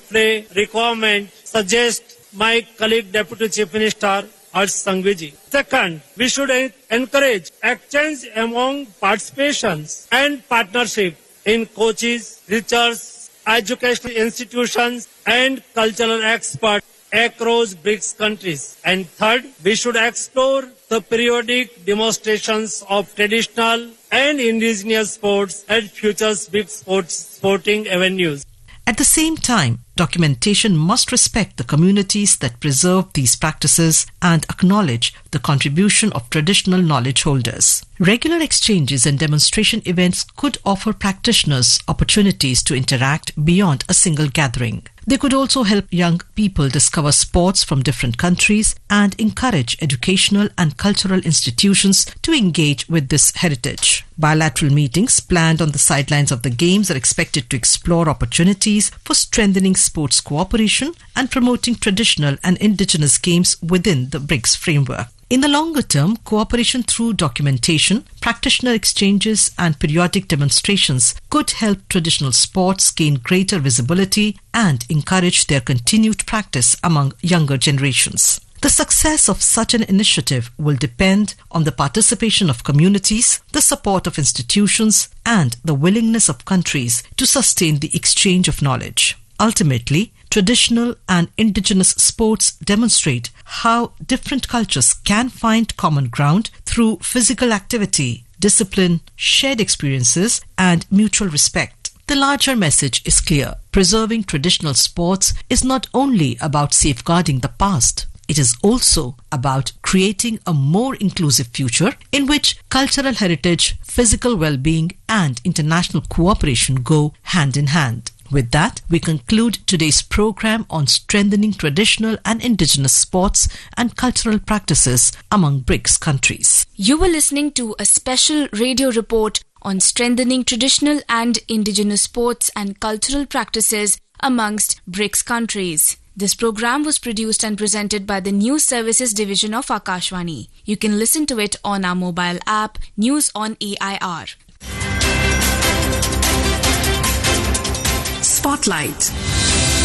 play requirement suggest my colleague Deputy Chief Minister Harsh Sanghvi. Second, we should encourage exchange among participations and partnership in coaches, research, educational institutions and cultural experts across BRICS countries. And third, we should explore the periodic demonstrations of traditional and indigenous sports at future big sporting avenues. At the same time, documentation must respect the communities that preserve these practices and acknowledge the contribution of traditional knowledge holders. Regular exchanges and demonstration events could offer practitioners opportunities to interact beyond a single gathering. They could also help young people discover sports from different countries and encourage educational and cultural institutions to engage with this heritage. Bilateral meetings planned on the sidelines of the Games are expected to explore opportunities for strengthening sports cooperation and promoting traditional and indigenous games within the BRICS framework. In the longer term, cooperation through documentation, practitioner exchanges and periodic demonstrations could help traditional sports gain greater visibility and encourage their continued practice among younger generations. The success of such an initiative will depend on the participation of communities, the support of institutions, and the willingness of countries to sustain the exchange of knowledge. Ultimately, traditional and indigenous sports demonstrate how different cultures can find common ground through physical activity, discipline, shared experiences, and mutual respect. The larger message is clear. Preserving traditional sports is not only about safeguarding the past. It is also about creating a more inclusive future in which cultural heritage, physical well-being, and international cooperation go hand in hand. With that, we conclude today's program on strengthening traditional and indigenous sports and cultural practices among BRICS countries. You were listening to a special radio report on strengthening traditional and indigenous sports and cultural practices amongst BRICS countries. This program was produced and presented by the News Services Division of Akashvani. You can listen to it on our mobile app, News on AIR. Spotlight.